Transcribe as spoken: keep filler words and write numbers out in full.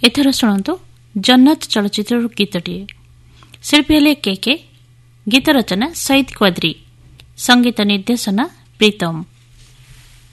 ଏଥର ଶୁଣନ୍ତୁ ଜନ୍ନତ ଚଳଚ୍ଚିତ୍ରରୁ ଗୀତଟିଏ। ଶିଳ୍ପୀ ହେଲେ କେ କେ, ଗୀତ ରଚନା ସଇଦ କ୍ୱାଦ୍ରି, ସଙ୍ଗୀତ ନିର୍ଦ୍ଦେଶନା ପ୍ରୀତମ।